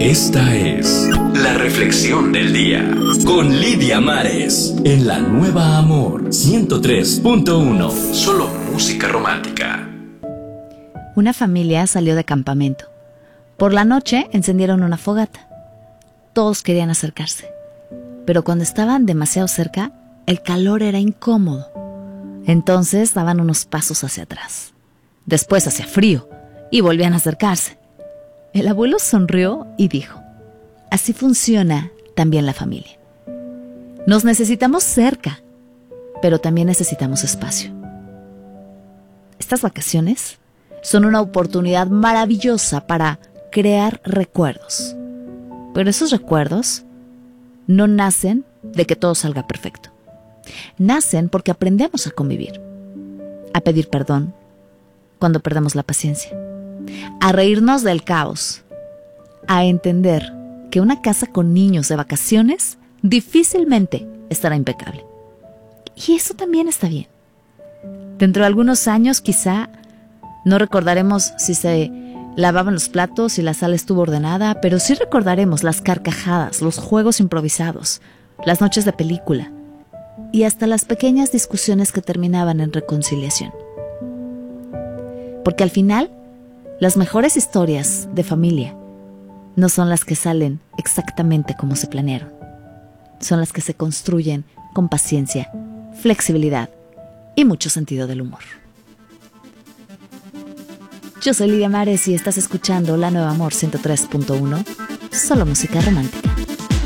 Esta es la reflexión del día con Lidia Mares en la Nueva Amor 103.1. Solo música romántica. Una familia salió de campamento. Por la noche encendieron una fogata. Todos querían acercarse, pero cuando estaban demasiado cerca, el calor era incómodo. Entonces daban unos pasos hacia atrás. Después hacía frío y volvían a acercarse. El abuelo sonrió y dijo: así funciona también la familia. Nos necesitamos cerca, pero también necesitamos espacio. Estas vacaciones son una oportunidad maravillosa para crear recuerdos. Pero esos recuerdos no nacen de que todo salga perfecto. Nacen porque aprendemos a convivir, a pedir perdón cuando perdemos la paciencia, a reírnos del caos, a entender que una casa con niños de vacaciones difícilmente estará impecable. Y eso también está bien. Dentro de algunos años quizá no recordaremos si se lavaban los platos, si la sala estuvo ordenada, pero sí recordaremos las carcajadas, los juegos improvisados, las noches de película y hasta las pequeñas discusiones que terminaban en reconciliación. Porque al final, las mejores historias de familia no son las que salen exactamente como se planearon. Son las que se construyen con paciencia, flexibilidad y mucho sentido del humor. Yo soy Lidia Mares y estás escuchando La Nueva Amor 103.1, solo música romántica.